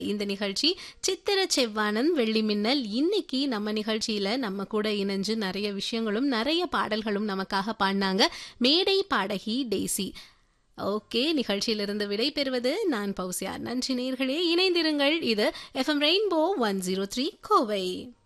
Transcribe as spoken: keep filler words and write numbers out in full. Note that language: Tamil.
இந்த நிகழ்ச்சி சித்திர செவ்வானம் வெள்ளி மின்னல். இன்னைக்கு நம்ம நிகழ்ச்சியில நம்ம கூட இணைஞ்சு நிறைய விஷயங்களும் நிறைய பாடல்களும் நமக்காக பாடினாங்க மேடை பாடகி டெய்சி. ஓகே, நிகழ்ச்சியிலிருந்து விடை பெறுவது நான் பௌசியா. நன்றி நேயர்களே, இணைந்திருங்கள். இது FM rainbow one zero three Kovai.